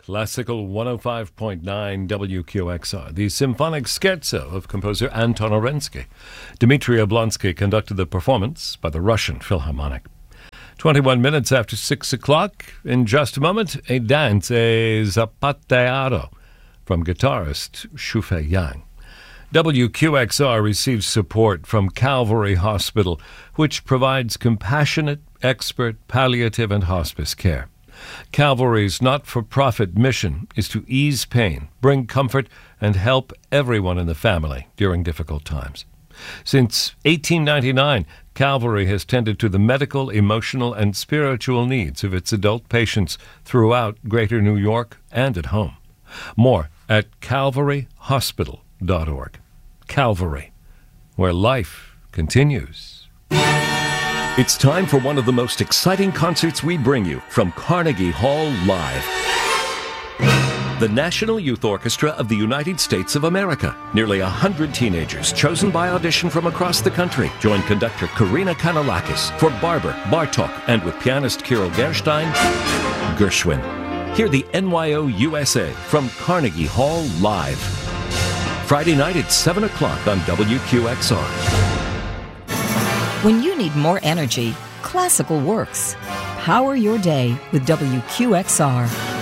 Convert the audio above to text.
Classical 105.9 WQXR, the symphonic scherzo of composer Anton Orensky. Dmitry Oblonsky conducted the performance by the Russian Philharmonic. 21 minutes after 6 o'clock. In just a moment, a dance, a zapateado, from guitarist Shufei Yang. WQXR receives support from Calvary Hospital, which provides compassionate, expert palliative and hospice care. Calvary's not-for-profit mission is to ease pain, bring comfort, and help everyone in the family during difficult times. Since 1899, Calvary has tended to the medical, emotional, and spiritual needs of its adult patients throughout Greater New York and at home. More at calvaryhospital.org. Calvary, where life continues. It's time for one of the most exciting concerts we bring you from Carnegie Hall Live. The National Youth Orchestra of the United States of America. Nearly 100 teenagers chosen by audition from across the country join conductor Karina Kanellakis for Barber, Bartok, and with pianist Kirill Gerstein, Gershwin. Hear the NYO USA from Carnegie Hall Live. Friday night at 7 o'clock on WQXR. When you need more energy, classical works. Power your day with WQXR.